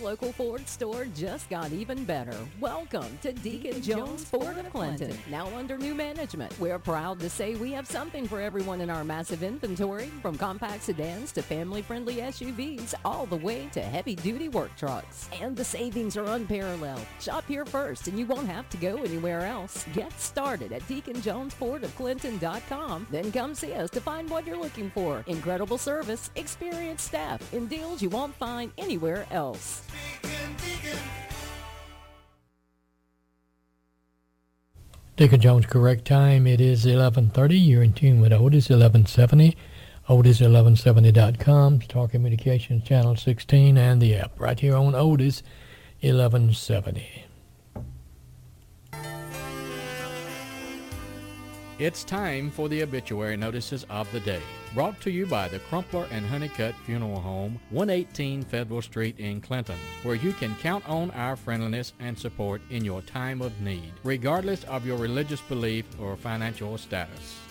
local Ford store just got even better. Welcome to Deacon Jones Ford of Clinton. Now under new management, we're proud to say we have something for everyone in our massive inventory, from compact sedans to family-friendly SUVs, all the way to heavy-duty work trucks. And the savings are unparalleled. Shop here first and you won't have to go anywhere else. Get started at DeaconJonesFordOfClinton.com. Then come see us to find what you're looking for. Incredible service, experienced staff, and deals you won't find anywhere else. Deacon Jones, correct time. It is 11:30. You're in tune with Otis 1170. Otis1170.com, Talk Communications Channel 16, and the app right here on Otis 1170. It's time for the obituary notices of the day, brought to you by the Crumpler and Honeycutt Funeral Home, 118 Federal Street in Clinton, where you can count on our friendliness and support in your time of need, regardless of your religious belief or financial status.